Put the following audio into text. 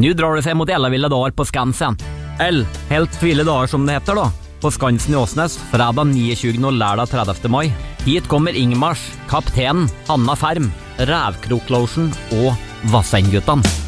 Nu drar det seg mot Ellaville dagar på Skansen. Helt tvile dagar som det heter da, på Skansen i Åsnes, fredag 29. og lørdag 30. mai. Hit kommer Ingmars, Kaptenen, Hanna Ferm, Rævkroklosjen og Vassendguttene.